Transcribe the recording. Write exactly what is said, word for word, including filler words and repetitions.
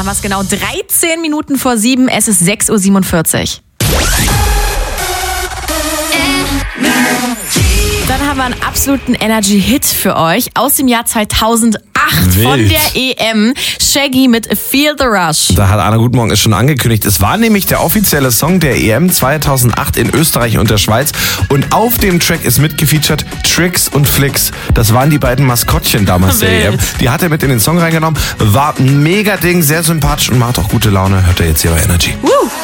haben wir es genau dreizehn Minuten vor sieben. Es ist sechs Uhr siebenundvierzig. Dann haben wir einen absoluten Energy-Hit für euch aus dem Jahr zweitausendacht Wild. von der E M. Shaggy mit Feel the Rush. Da hat Anna Guten Morgen es schon angekündigt. Es war nämlich der offizielle Song der E M zweitausendacht in Österreich und der Schweiz. Und auf dem Track ist mitgefeatured Tricks und Flicks. Das waren die beiden Maskottchen damals der E M. Die hat er mit in den Song reingenommen. War ein mega Ding, sehr sympathisch und macht auch gute Laune. Hört er jetzt hier bei Energy. Woo.